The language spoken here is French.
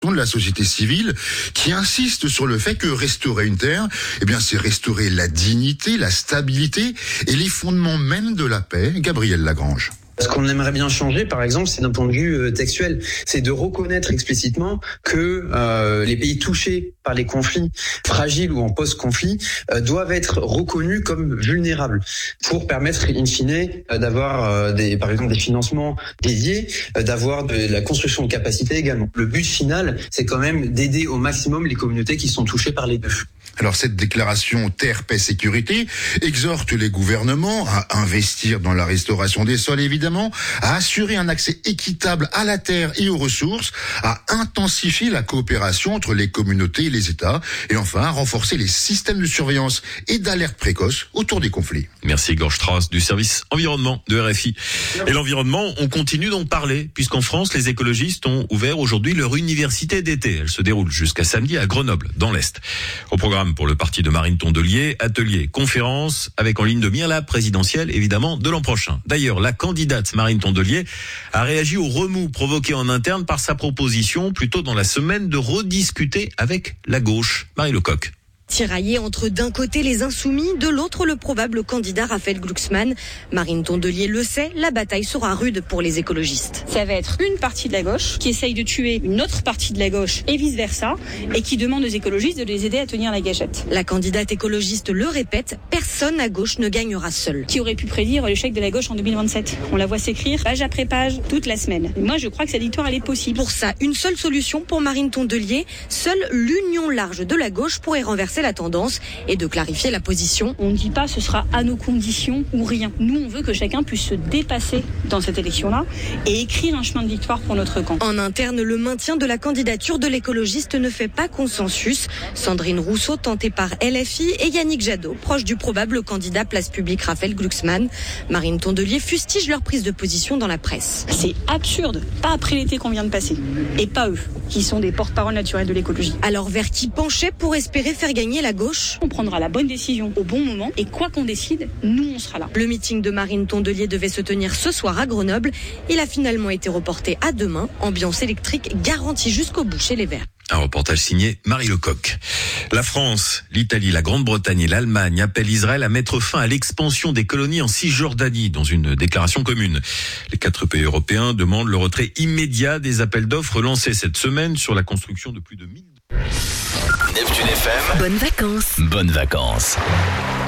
de la société civile qui insiste sur le fait que restaurer une terre, c'est restaurer la dignité, la stabilité et les fondements même de la paix. Gabriel Lagrange. Ce qu'on aimerait bien changer, par exemple, c'est d'un point de vue textuel, c'est de reconnaître explicitement que les pays touchés par les conflits fragiles ou en post-conflit doivent être reconnus comme vulnérables pour permettre, in fine, d'avoir par exemple des financements dédiés, d'avoir de la construction de capacités également. Le but final, c'est quand même d'aider au maximum les communautés qui sont touchées par les deux. Alors cette déclaration Terre, Paix, Sécurité exhorte les gouvernements à investir dans la restauration des sols évidemment, à assurer un accès équitable à la terre et aux ressources, à intensifier la coopération entre les communautés et les États et enfin à renforcer les systèmes de surveillance et d'alerte précoce autour des conflits. Merci Igor Strauss du service environnement de RFI. Et l'environnement, on continue d'en parler puisqu'en France, les écologistes ont ouvert aujourd'hui leur université d'été. Elle se déroule jusqu'à samedi à Grenoble, dans l'Est. Au programme pour le parti de Marine Tondelier, atelier, conférence, avec en ligne de mire la présidentielle, évidemment, de l'an prochain. D'ailleurs, la candidate Marine Tondelier a réagi au remous provoqué en interne par sa proposition, plutôt dans la semaine, de rediscuter avec la gauche. Marie Lecoq. Tiraillé entre d'un côté les insoumis, de l'autre le probable candidat Raphaël Glucksmann. Marine Tondelier le sait, la bataille sera rude pour les écologistes. Ça va être une partie de la gauche qui essaye de tuer une autre partie de la gauche et vice-versa, et qui demande aux écologistes de les aider à tenir la gâchette. La candidate écologiste le répète, personne à gauche ne gagnera seul. Qui aurait pu prédire l'échec de la gauche en 2027 ? On la voit s'écrire page après page toute la semaine. Et moi je crois que cette victoire elle est possible. Pour ça, une seule solution pour Marine Tondelier, seule l'union large de la gauche pourrait renverser la tendance et de clarifier la position. On ne dit pas ce sera à nos conditions ou rien. Nous, on veut que chacun puisse se dépasser dans cette élection-là et écrire un chemin de victoire pour notre camp. En interne, le maintien de la candidature de l'écologiste ne fait pas consensus. Sandrine Rousseau, tentée par LFI, et Yannick Jadot, proche du probable candidat Place Publique Raphaël Glucksmann. Marine Tondelier fustige leur prise de position dans la presse. C'est absurde, pas après l'été qu'on vient de passer. Et pas eux, qui sont des porte-parole naturels de l'écologie. Alors vers qui pencher pour espérer faire gagner la gauche ? On prendra la bonne décision au bon moment et quoi qu'on décide, nous on sera là. Le meeting de Marine Tondelier devait se tenir ce soir à Grenoble. Il a finalement été reporté à demain. Ambiance électrique garantie jusqu'au bout chez les Verts. Un reportage signé Marie Lecoq. La France, l'Italie, la Grande-Bretagne et l'Allemagne appellent Israël à mettre fin à l'expansion des colonies en Cisjordanie dans une déclaration commune. Les 4 pays européens demandent le retrait immédiat des appels d'offres lancés cette semaine sur la construction de plus de 1000... Neptune FM. Bonnes vacances. Bonnes vacances.